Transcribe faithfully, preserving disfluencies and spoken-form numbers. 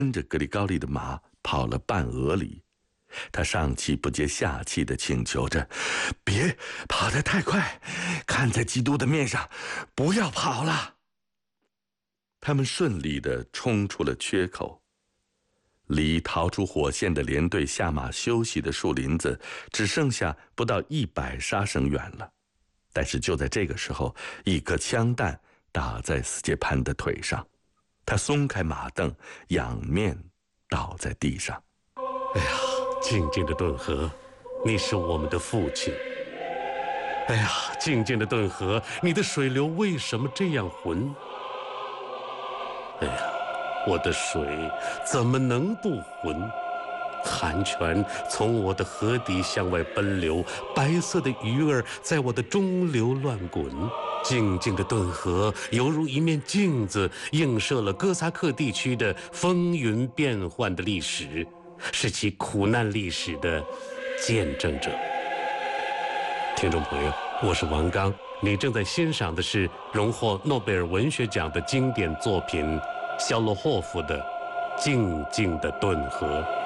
跟着格里高利的马跑了半俄里。他上气不接下气地请求着：“别跑得太快，看在基督的面上，不要跑了。”他们顺利地冲出了缺口，离逃出火线的连队下马休息的树林子只剩下不到一百杀绳远了。但是就在这个时候，一颗枪弹打在斯捷潘的腿上，他松开马镫，仰面倒在地上。 哎呀，静静的顿河，你是我们的父亲。哎呀，静静的顿河，你的水流为什么这样浑？哎呀，我的水怎么能不浑？寒泉从我的河底向外奔流，白色的鱼儿在我的中流乱滚。静静的顿河犹如一面镜子，映射了哥萨克地区的风云变幻的历史，是其苦难历史的见证者。听众朋友，我是王刚，你正在欣赏的是荣获诺贝尔文学奖的经典作品肖洛霍夫的《静静的顿河》。